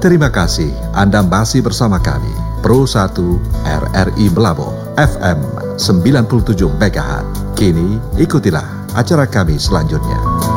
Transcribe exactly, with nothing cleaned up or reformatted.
Terima kasih Anda masih bersama kami, Pro satu R R I Belabo F M sembilan puluh tujuh megahertz. Kini ikutilah acara kami selanjutnya.